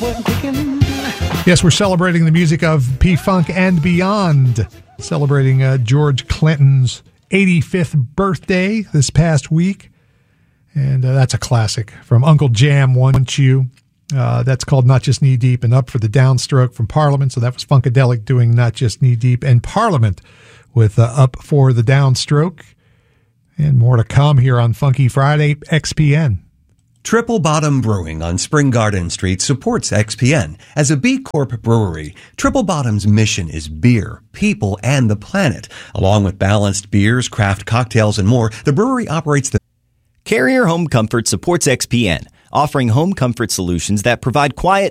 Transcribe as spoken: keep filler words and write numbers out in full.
Yes, we're celebrating the music of P-Funk and beyond. Celebrating uh, George Clinton's eighty-fifth birthday this past week. And uh, that's a classic from Uncle Jam, Want You. Uh, that's called Not Just Knee Deep, and Up for the Downstroke from Parliament. So that was Funkadelic doing Not Just Knee Deep and Parliament with uh, Up for the Downstroke. And more to come here on Funky Friday, X P N. Triple Bottom Brewing on Spring Garden Street supports X P N. As a B Corp brewery, Triple Bottom's mission is beer, people, and the planet. Along with balanced beers, craft cocktails, and more, the brewery operates the... Carrier Home Comfort supports X P N, offering home comfort solutions that provide quiet,